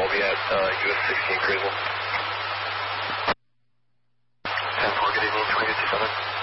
be at US 16 Cruising. 10-4, good evening, 2057.